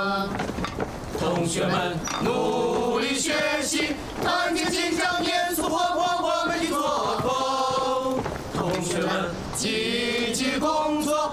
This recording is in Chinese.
同学们努力学习，团结紧张，严肃活泼我们的作风。同学们积极工作。